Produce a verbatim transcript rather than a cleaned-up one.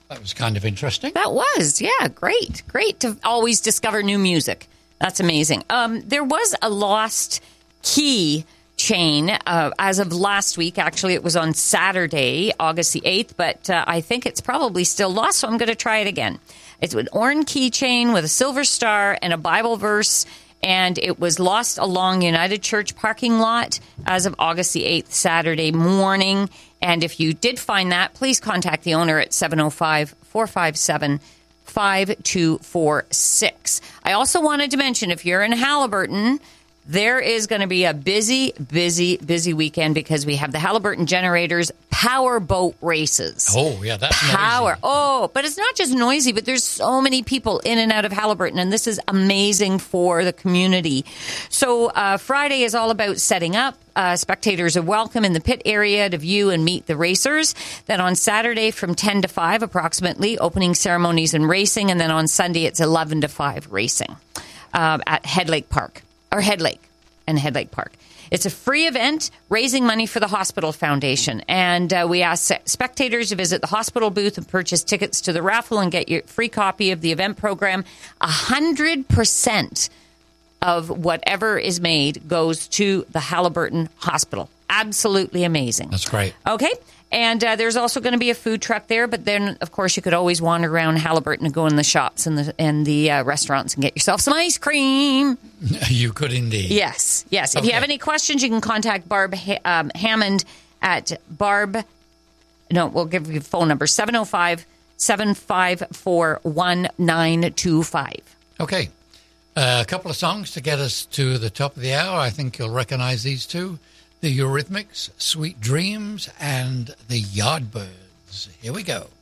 That was kind of interesting. That was, yeah, great. Great to always discover new music. That's amazing. Um, there was a lost key chain uh, as of last week. Actually, it was on Saturday, August the eighth, but uh, I think it's probably still lost, so I'm going to try it again. It's an orange keychain with a silver star and a Bible verse, and it was lost along United Church parking lot as of August the eighth, Saturday morning. And if you did find that, please contact the owner at seven oh five, four five seven, five two four six. I also wanted to mention, if you're in Haliburton, there is going to be a busy, busy, busy weekend because we have the Haliburton Generators Power Boat Races. Oh, yeah, that's Power. noisy. Oh, but it's not just noisy, but there's so many people in and out of Haliburton, and this is amazing for the community. So uh, Friday is all about setting up. Uh, spectators are welcome in the pit area to view and meet the racers. Then on Saturday from ten to five, approximately, opening ceremonies and racing. And then on Sunday, it's eleven to five racing uh, at Head Lake Park. Or Head Lake and Head Lake Park. It's a free event raising money for the Hospital Foundation. And uh, we ask spectators to visit the hospital booth and purchase tickets to the raffle and get your free copy of the event program. A hundred percent of whatever is made goes to the Haliburton Hospital. Absolutely amazing. That's great. Okay. And uh, there's also going to be a food truck there, but then, of course, you could always wander around Haliburton and go in the shops and the and the uh, restaurants and get yourself some ice cream. You could indeed. Yes, yes. If Okay. you have any questions, you can contact Barb ha- um, Hammond at Barb. No, we'll give you a phone number, seven oh five, seven five four, one nine two five. Okay. Uh, a couple of songs to get us to the top of the hour. I think you'll recognize these two. The Eurythmics, Sweet Dreams, and the Yardbirds. Here we go.